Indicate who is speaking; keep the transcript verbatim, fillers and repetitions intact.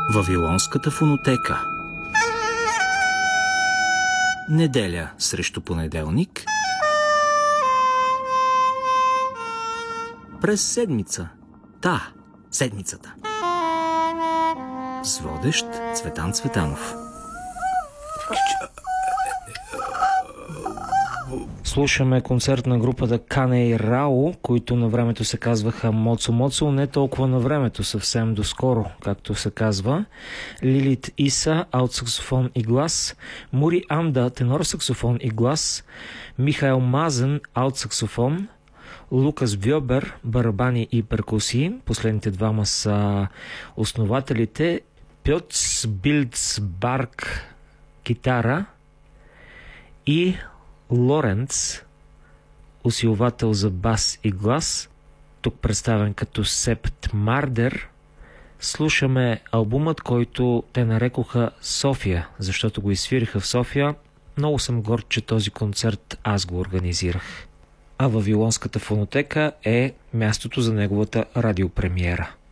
Speaker 1: Вавилонската фонотека. Неделя срещу понеделник. През седмица. Та, седмицата. С водещ Цветан Цветанов.
Speaker 2: Слушаме концерт на групата Кане и Рао, които на времето се казваха Моцо Моцо, не толкова на времето, съвсем доскоро, както се казва. Лилит Иса, алт-саксофон и глас, Мури Амда, тенор-саксофон и глас, Михаил Мазен, алт-саксофон, Лукас Вьобер, барабани и перкусии. Последните двама са основателите. Пьоц Билдсбарг, китара, и Лоренц, усилвател за бас и глас, тук представен като Септ Мардер. Слушаме албумът, който те нарекоха София, защото го изсвириха в София. Много съм горд, че този концерт аз го организирах. А Вавилонската фонотека е мястото за неговата радиопремиера.